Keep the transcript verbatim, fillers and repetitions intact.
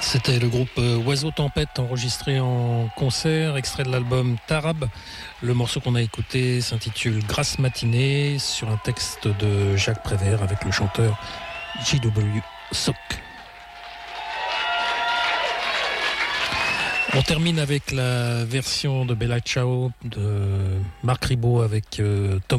C'était le groupe Oiseau Tempête enregistré en concert, extrait de l'album Tarab. Le morceau qu'on a écouté s'intitule Grasse matinée sur un texte de Jacques Prévert avec le chanteur J W Sock. On termine avec la version de Bella Ciao de Marc Ribot avec euh, Tom